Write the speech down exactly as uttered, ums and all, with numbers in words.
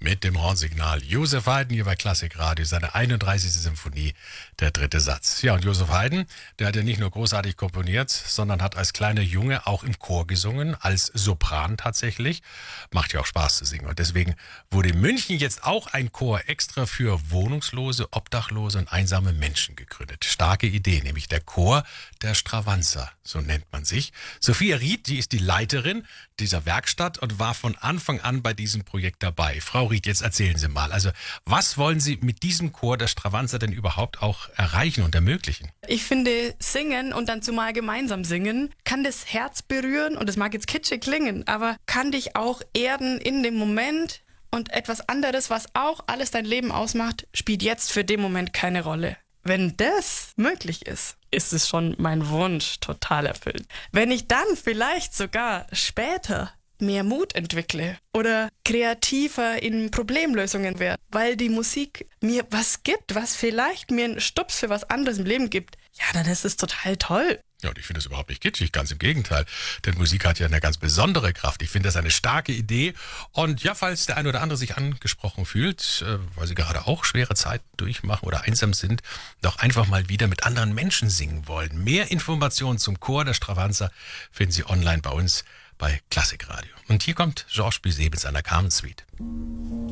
Mit dem Hornsignal. Josef Haydn hier bei Klassik Radio, seine einunddreißigste. Symphonie, der dritte Satz. Ja, und Josef Haydn, der hat ja nicht nur großartig komponiert, sondern hat als kleiner Junge auch im Chor gesungen, als Sopran tatsächlich. Macht ja auch Spaß zu singen. Und deswegen wurde in München jetzt auch ein Chor extra für wohnungslose, obdachlose und einsame Menschen gegründet. Starke Idee, nämlich der Chor der Stravanzer, so nennt man sich. Sophia Ried, die ist die Leiterin dieser Werkstatt und war von Anfang an bei diesem Projekt dabei. Frau Ried, jetzt erzählen Sie mal, also was wollen Sie mit diesem Chor der Stravanzer denn überhaupt auch erreichen und ermöglichen? Ich finde, singen und dann zumal gemeinsam singen, kann das Herz berühren und das mag jetzt kitschig klingen, aber kann dich auch erden in dem Moment und etwas anderes, was auch alles dein Leben ausmacht, spielt jetzt für den Moment keine Rolle. Wenn das möglich ist, ist es schon mein Wunsch total erfüllt. Wenn ich dann vielleicht sogar später mehr Mut entwickle oder kreativer in Problemlösungen werde, weil die Musik mir was gibt, was vielleicht mir einen Stups für was anderes im Leben gibt, ja, dann ist es total toll. Ja, und ich finde das überhaupt nicht kitschig, ganz im Gegenteil. Denn Musik hat ja eine ganz besondere Kraft. Ich finde das eine starke Idee. Und ja, falls der ein oder andere sich angesprochen fühlt, äh, weil sie gerade auch schwere Zeiten durchmachen oder einsam sind, doch einfach mal wieder mit anderen Menschen singen wollen. Mehr Informationen zum Chor der Stravanzer finden Sie online bei uns bei Klassik Radio. Und hier kommt Georges Bizet mit seiner Carmen Suite.